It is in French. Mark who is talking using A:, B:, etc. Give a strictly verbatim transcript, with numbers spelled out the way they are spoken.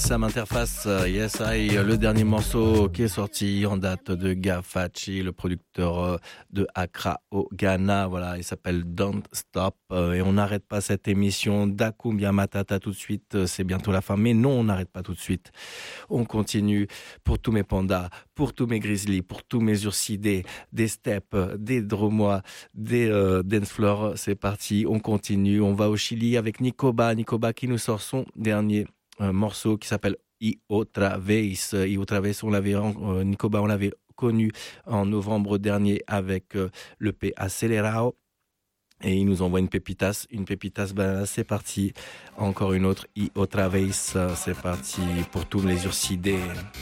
A: Sam Interface, Yes I, le dernier morceau qui est sorti en date de Gafachi, le producteur de Accra au Ghana. Voilà, il s'appelle Don't Stop. Et on n'arrête pas cette émission. Dakumbia Matata tout de suite, c'est bientôt la fin. Mais non, on n'arrête pas tout de suite. On continue pour tous mes pandas, pour tous mes grizzlies, pour tous mes ursidés, des steppes, des dromois, des euh, dance floors. C'est parti, on continue. On va au Chili avec Nicoba. Nicoba qui nous sort son dernier un morceau qui s'appelle I Otra Vez. I Otra Vez, on l'avait, euh, Nicoba, on l'avait connu en novembre dernier avec euh, le P Acelerao. Et il nous envoie une pépitas, une pépitas, ben c'est parti. Encore une autre, I Otra Vez, c'est parti pour tous les ursidés.